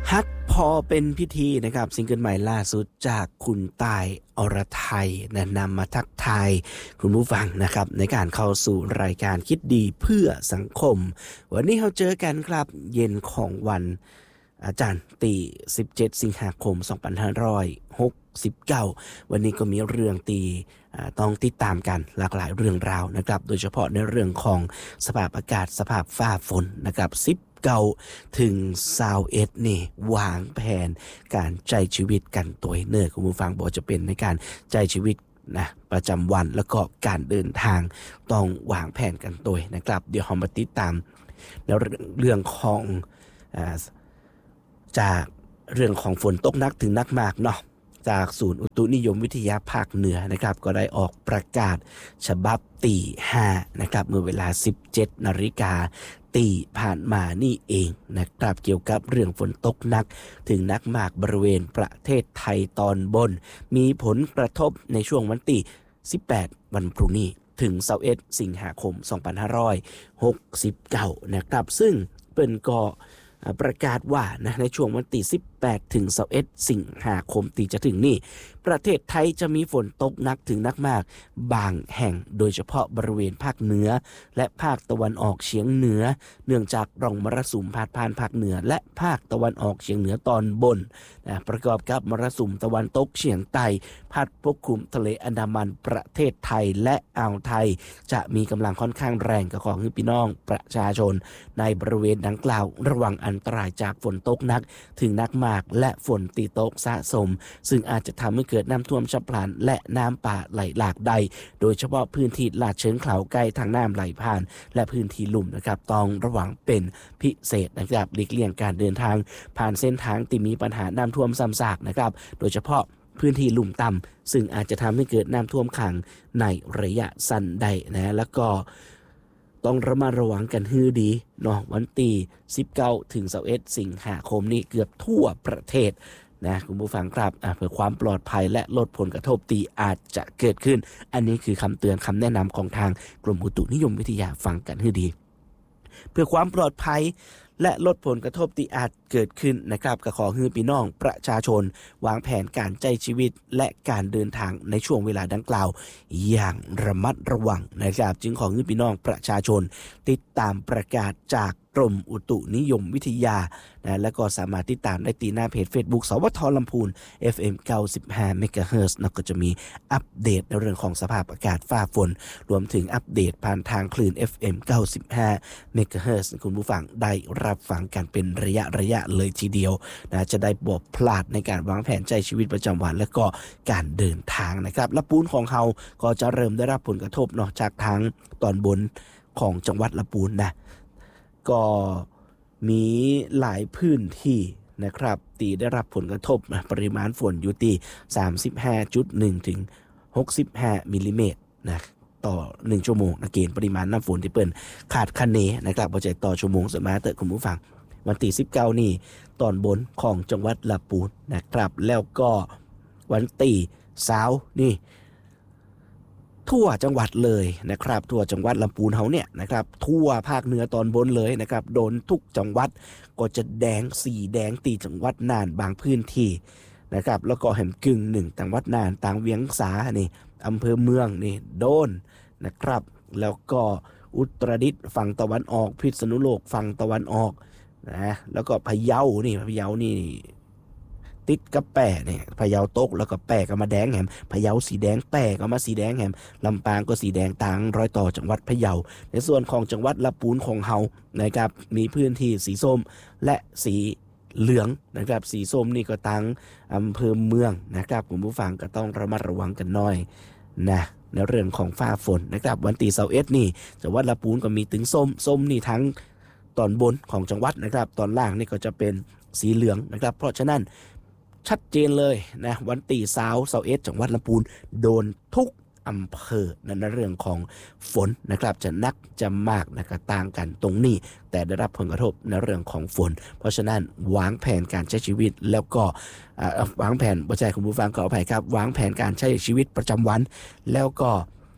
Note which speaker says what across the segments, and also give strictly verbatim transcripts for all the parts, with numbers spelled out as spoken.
Speaker 1: ฮักพอเป็นพิธีนะครับซิงเกิลใหม่ล่าสุดจากคุณตายอรไทยนะนำมาทักทายคุณผู้ฟังนะครับในการเข้าสู่รายการคิดดีเพื่อสังคมวันนี้เราเจอกันครับเย็นของวันอาจารย์ตีสิบเจ็ดสิงหาคมสองพันห้าร้อยหกสิบเก้าวันนี้ก็มีเรื่องตีต้องติดตามกันหลากหลายเรื่องราวนะครับโดยเฉพาะในเรื่องของสภาพอากาศสภาพฟ้าฝนนะครับสิบเก้าถึงยี่สิบเอ็ดนี่วางแผนการใช้ชีวิตกันตัวเนื้อคุณผู้ฟังบอกจะเป็นในการใช้ชีวิตนะประจำวันแล้วก็การเดินทางต้องวางแผนกันตัวนะครับเดี๋ยวเรามาติดตามในเรื่องของอ่าจากเรื่องของฝนตกหนักถึงหนักมากเนาะจากศูนย์อุตุนิยมวิทยาภาคเหนือนะครับก็ได้ออกประกาศฉบับตีห้านะครับเมื่อเวลา สิบเจ็ดนาฬิกาตีผ่านมานี่เองนะครับเกี่ยวกับเรื่องฝนตกหนักถึงหนักมากบริเวณประเทศไทยตอนบนมีผลกระทบในช่วงวันที่สิบแปดวันพรุ่งนี้ถึงยี่สิบเอ็ดสิงหาคมสองพันห้าร้อยหกสิบเก้านะครับซึ่งเป็นก็ประกาศว่านะในช่วงวันที่สิบแปดถึงยี่สิบเอ็ดสิงหาคมที่จะถึงนี้ประเทศไทยจะมีฝนตกหนักถึงหนักมากบางแห่งโดยเฉพาะบริเวณภาคเหนือและภาคตะวันออกเฉียงเหนือเนื่องจากร่องมรสุมพาดผ่านภาคเหนือและภาคตะวันออกเฉียงเหนือตอนบนนะประกอบกับมรสุมตะวันตกเฉียงใต้พัดปกคลุมทะเลอันดามันประเทศไทยและอ่าวไทยจะมีกำลังค่อนข้างแรงกับของพี่น้องประชาชนในบริเวณดังกล่าวระวังอันตรายจากฝนตกหนักถึงหนักมากและฝนตีตกสะสมซึ่งอาจจะทำให้เกิดน้ำท่วมฉับพลันและน้ำป่าไหลหลากได้โดยเฉพาะพื้นที่ลาดเชิงเขาใกล้ทางน้ำไหลผ่านและพื้นที่ลุ่มนะครับต้องระวังเป็นพิเศษนะครับหลีกเลี่ยงการเดินทางผ่านเส้นทางที่มีปัญหาน้ำท่วมซ้ำซากนะครับโดยเฉพาะพื้นที่ลุ่มต่ำซึ่งอาจจะทำให้เกิดน้ำท่วมขังในระยะสั้นได้นะแล้วก็ต้องระมัดระวังกันให้ดีเนาะวันที่สิบเก้าถึงยี่สิบเอ็ดสิงหาคมนี้เกือบทั่วประเทศนะคุณผู้ฟังครับเพื่อความปลอดภัยและลดผลกระทบที่อาจจะเกิดขึ้นอันนี้คือคำเตือนคำแนะนำของทางกรมอุตุนิยมวิทยาฟังกันให้ดีเพื่อความปลอดภัยและลดผลกระทบที่อาจเกิดขึ้นนะครับก็ขอให้พี่น้องประชาชนวางแผนการใช้ชีวิตและการเดินทางในช่วงเวลาดังกล่าวอย่างระมัดระวังนะครับจึงขอให้พี่น้องประชาชนติดตามประกาศจากกรมอุตุนิยมวิทยานะและก็สามารถติดตามได้ที่หน้าเพจ Facebook สวทลำพูน เอฟ เอ็ม เก้าสิบห้า เมกะเฮิรตซ์แล้วก็จะมีอัปเดตในเรื่องของสภาพอากาศฟ้าฝนรวมถึงอัปเดตผ่านทางคลื่น เอฟ เอ็ม เก้าสิบห้า เมกะเฮิรตซ์คุณผู้ฟังได้รับฟังกันเป็นระยะระยะเลยทีเดียวนะจะได้บ่พลาดในการวางแผนใช้ชีวิตประจำวันและก็การเดินทางนะครับละปูนของเขาก็จะเริ่มได้รับผลกระทบเนาะจากทางตอนบนของจังหวัดละปูนนะก็มีหลายพื้นที่นะครับที่ได้รับผลกระทบนะปริมาณฝนอยู่ที่ สามสิบห้าจุดหนึ่ง ถึง หกสิบห้า มิลลิเมตรนะต่อหนึ่งชั่วโมงนะเกณฑ์ปริมาณน้ำฝนที่เปิ้นคาดคะเนนะครับบ่ใช่ต่อชั่วโมงสมาเตอคุณผู้ฟังวันที่สิบเก้านี่ตอนบนของจังหวัดลำพูนนะครับแล้วก็วันที่เสาร์นี่ทั่วจังหวัดเลยนะครับทั่วจังหวัดลำพูนเฮาเนี่ยนะครับทั่วภาคเหนือตอนบนเลยนะครับโดนทุกจังหวัดก็จะแดงสีแดงตีจังหวัดน่านบางพื้นที่นะครับแล้วก็แห่มกึ่งหนึ่งจังหวัดน่านต่างเวียงสานี่อำเภอเมืองนี่โดนนะครับแล้วก็อุตรดิตถ์ฝั่งตะวันออกพิษณุโลกฝั่งตะวันออกนะแล้วก็พะเยานี่พะเยานี่ติดกับแปะเนี่ยพะเยาตกแล้วก็แปะก็มาแดงแหมพะเยาสีแดงแปะก็มาสีแดงแหมลำปางก็สีแดงต่างรอยต่อจังหวัดพะเยาในส่วนของจังหวัดลำพูนของเฮานะครับมีพื้นที่สีส้มและสีเหลืองนะครับสีส้มนี่ก็ตั้งอำเภอเมืองนะครับคุณผู้ฟังก็ต้องระมัดระวังกันหน่อยนะในเรื่องของฟ้าฝนนะครับวันที่ยี่สิบเอ็ดนี่จังหวัดลำพูนก็มีถึงส้มส้มนี่ทั้งตอนบนของจังหวัดนะครับตอนล่างนี่ก็จะเป็นสีเหลืองนะครับเพราะฉะนั้นชัดเจนเลยนะวันที่ยี่สิบเอ็ดจังหวัดลำพูนโดนทุกอำเภอนั่นในเรื่องของฝนนะครับจะนักจะมากนะครับต่างกันตรงนี้แต่ได้รับผลกระทบในเรื่องของฝนเพราะฉะนั้นวางแผนการใช้ชีวิตแล้วก็วางแผนบ่ใช่คุณผู้ฟังขออภัยครับวางแผนการใช้ชีวิตประจำวันแล้วก็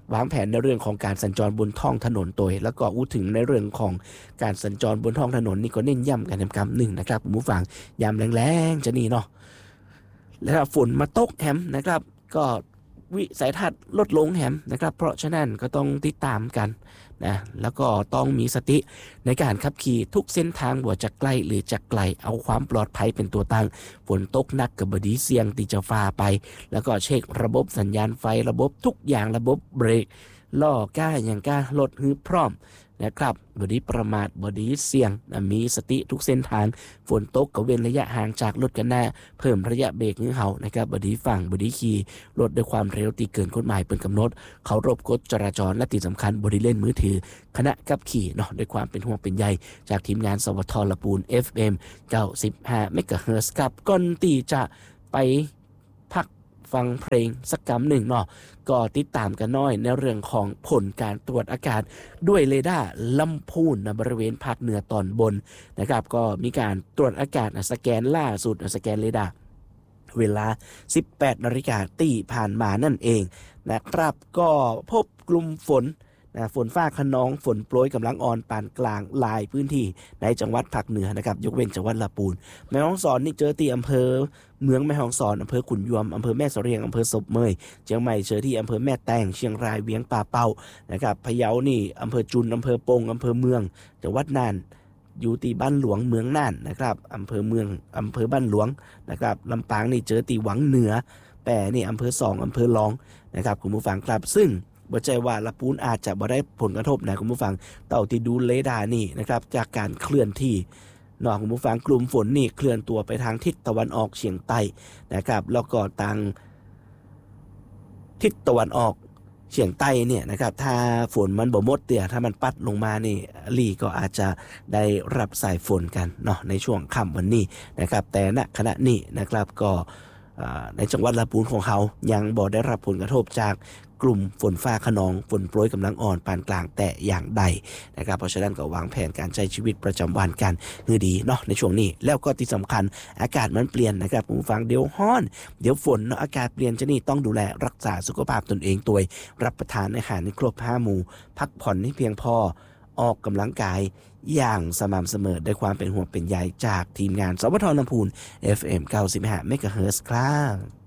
Speaker 1: วางแผนในเรื่องของการสัญจรบนท้องถนนตัวแล้วก็อู้ถึงในเรื่องของการสัญจรบนท้องถนนนี่ก็เน้นย้ำกันคำหนึ่งนะครับคุณผู้ฟังยามแรงๆจะนี่เนาะแล้วฝนมาตกแฮมนะครับก็วิสัยทัศน์ลดลงแฮมนะครับเพราะฉะนั้นก็ต้องติดตามกันนะแล้วก็ต้องมีสติในการขับขี่ทุกเส้นทางบ่ว่าจะใกล้หรือจะไกลเอาความปลอดภัยเป็นตัวตั้งฝนตกหนักกับบดีเสี่ยงที่จะฟ้าไปแล้วก็เช็คระบบสัญญาณไฟระบบทุกอย่างระบบเบรกล้อก้าอย่างก้ารถฮือพร้อมนะครับบดีประมาทบดีเสี่ยงนะมีสติทุกเส้นทางฝนตกก็เว้นระยะห่างจากรถกันหน้าเพิ่มระยะเบรกฮือเห่านะครับบดีฝั่งบดีขี่รถด้วยความเร็วที่เกินกฎหมายเป็นกำหนดเคารพกฎจราจรและที่สำคัญบดีเล่นมือถือขณะขับขี่เนาะด้วยความเป็นห่วงเป็นใยจากทีมงานสวทลปูน เอฟ เอ็ม เก้าสิบห้า เมกะเฮิรตซ์ครับก่อนที่จะไปพักฟังเพลงสักกำหนึ่งเนาะก็ติดตามกันน้อยในเรื่องของผลการตรวจอากาศด้วยเรดาร์ลำพูนในบริเวณภาคเหนือตอนบนนะครับก็มีการตรวจอากาศสแกนล่าสุดสแกนเรดาร์เวลา สิบแปดนาฬิกาที่ผ่านมานั่นเองนะครับก็พบกลุ่มฝนนะฝนฟ้าคะนองฝนโปรยกำลังอ่อนปานกลางหลายพื้นที่ในจังหวัดภาคเหนือนะครับยกเว้นจังหวัดลำพูนแม่ฮ่องสอนนี่เจอที่อำเภอเมืองแม่ฮ่องสอนอำเภอขุนยวมอำเภอแม่เสรียงอำเภอศพเมยเชียงใหม่เจอที่อำเภอแม่แตงเชียงรายเวียงป่าเป้านะครับพะเยานี่อำเภอจุนอำเภอปงอำเภอเมืองจังหวัดน่านอยู่ที่บ้านหลวงเมืองน่านนะครับอำเภอเมืองอำเภอบ้านหลวงนะครับลำปางนี่เจอที่หวังเหนือแปะนี่อำเภอสองอำเภอรองนะครับคุณผู้ฟังครับซึ่งบ่ใจว่าลำพูนอาจจะบ่ได้ผลกระทบนะคุณผู้ฟังเต่าที่ดูเรดาร์นี่นะครับจากการเคลื่อนที่นอกคุณผู้ฟังกลุ่มฝนนี่เคลื่อนตัวไปทางทิศตะวันออกเฉียงใต้นะครับแล้วก็ทางทิศตะวันออกเฉียงใต้เนี่ยนะครับถ้าฝนมันบ่หมดเตี่ยถ้ามันปัดลงมานี่ลี่ก็อาจจะได้รับสายฝนกันเนาะในช่วงค่ำวันนี้นะครับแต่ณขณะนี้นะครับก็ในจังหวัดลำพูนของเขายังบ่ได้รับผลกระทบจากกลุ่มฝนฟ้าคะนองฝนโปรยกำลังอ่อนปานกลางแต่อย่างใดนะครับเพราะฉะนั้นก็วางแผนการใช้ชีวิตประจำวันกันให้ดีเนาะในช่วงนี้แล้วก็ที่สำคัญอากาศมันเปลี่ยนนะครับผมฟังเดี๋ยวร้อนเดี๋ยวฝนเนาะอากาศเปลี่ยนจะนี่ต้องดูแลรักษาสุขภาพตนเองตัวรับประทานอาหารในครบห้าหมู่พักผ่อนให้เพียงพอออกกำลังกายอย่างสม่ำเสมอด้วยความเป็นห่วงเป็นใยจากทีมงานสวทลำพูน เอฟ เอ็ม เก้าสิบห้า เมกะเฮิรตซ์ครับ